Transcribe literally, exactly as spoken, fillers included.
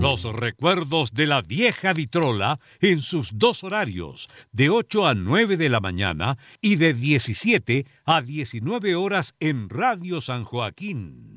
Los recuerdos de la vieja vitrola en sus dos horarios, de ocho a nueve de la mañana y de diecisiete a diecinueve horas en Radio San Joaquín.